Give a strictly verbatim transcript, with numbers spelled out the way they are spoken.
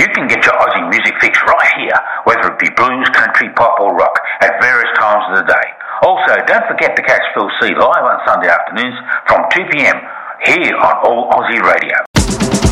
can get your Aussie music fix right here, whether it be blues, country, pop or rock, at various times of the day. Also, don't forget to catch Phil C live on Sunday afternoons from two p m here on All Aussie Radio.